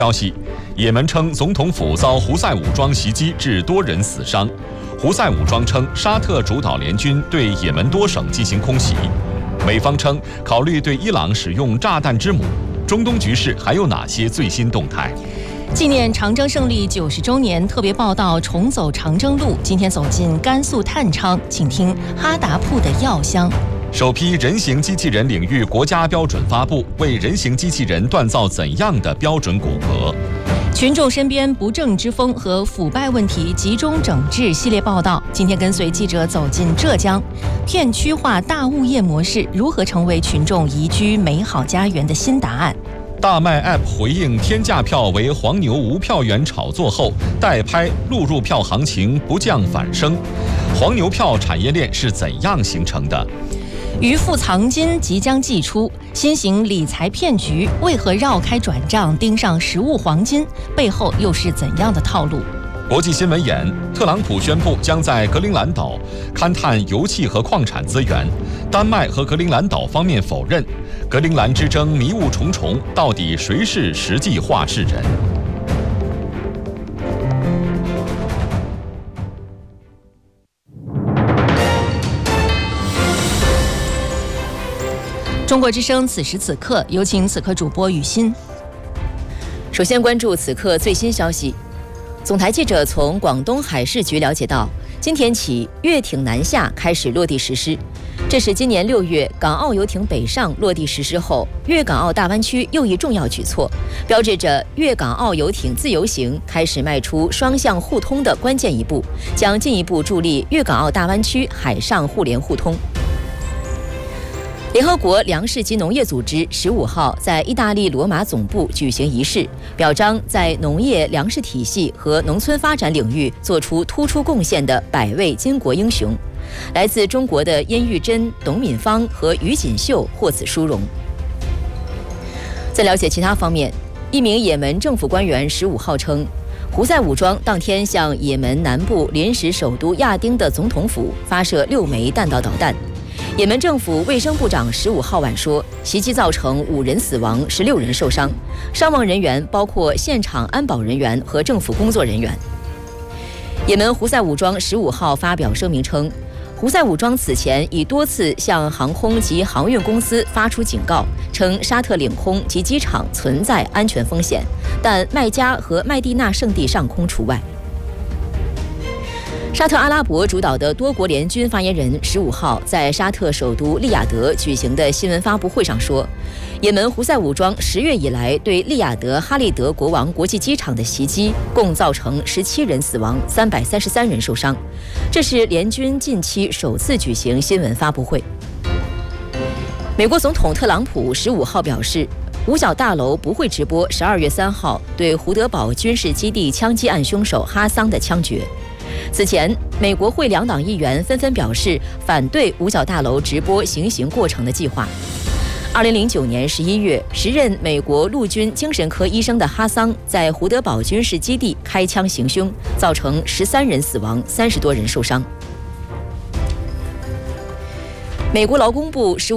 消息，也门称总统府遭胡塞武装袭击，致多人死伤。胡塞武装称沙特主导联军对也门多省进行空袭。美方称考虑对伊朗使用炸弹之母。中东局势还有哪些最新动态？ 纪念长征胜利90周年特别报道重走长征路，今天走进甘肃探昌，请听哈达铺的药香。 首批人形机器人领域国家标准发布，为人形机器人锻造怎样的标准骨骼？ 群众身边不正之风和腐败问题集中整治系列报道，今天跟随记者走进浙江，片区化大物业模式如何成为群众宜居美好家园的新答案？ 大麦 App 回应天价票为黄牛无票源炒作后，代拍录入票行情不降反升。黄牛票产业链是怎样形成的？ 渔夫藏金即将祭出，新型理财骗局为何绕开转账盯上实物黄金？背后又是怎样的套路？ 国际新闻眼：特朗普宣布将在格陵兰岛勘探油气和矿产资源，丹麦和格陵兰岛方面否认。格陵兰之争迷雾重重，到底谁是实际话事人？ 中国之声此时此刻，有请此刻主播雨欣。 首先关注此刻最新消息。总台记者从广东海事局了解到，今天起粤艇南下开始落地实施。这是今年6月港澳游艇北上落地实施后，粤港澳大湾区又一重要举措，标志着粤港澳游艇自由行开始迈出双向互通的关键一步，将进一步助力粤港澳大湾区海上互联互通。联合国粮食及农业组织15号在意大利罗马总部举行仪式，表彰在农业粮食体系和农村发展领域做出突出贡献的100位巾帼英雄。来自中国的殷玉珍、董敏芳和于锦绣获此殊荣。在了解其他方面，一名也门政府官员15号称，胡塞武装当天向也门南部临时首都亚丁的总统府发射6枚弹道导弹。也门政府卫生部长15号晚说，袭击造成5人死亡，16人受伤，伤亡人员包括现场安保人员和政府工作人员。也门胡塞武装15号发表声明称，胡塞武装此前已多次向航空及航运公司发出警告，称沙特领空及机场存在安全风险，但麦加和麦地那圣地上空除外。沙特阿拉伯主导的多国联军发言人15号在沙特首都利雅得举行的新闻发布会上说，也门胡塞武装10月以来对利雅得哈利德国王国际机场的袭击，共造成17人死亡，333人受伤。这是联军近期首次举行新闻发布会。美国总统特朗普15号表示，五角大楼不会直播12月3号对胡德堡军事基地枪击案凶手哈桑的枪决。此前，美国会2党议员纷纷表示反对五角大楼直播行刑过程的计划。2009年11月，时任美国陆军精神科医生的哈桑在胡德堡军事基地开枪行凶，造成13人死亡，30多人受伤。美国劳工部